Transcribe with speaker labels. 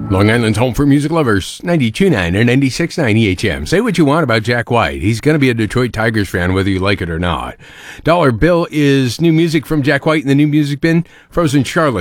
Speaker 1: Long Island's home for music lovers, 92.9 or 96.9 EHM. Say what you want about Jack White. He's going to be a Detroit Tigers fan whether you like it or not. Dollar Bill is new music from Jack White in the new music bin. Frozen Charlotte.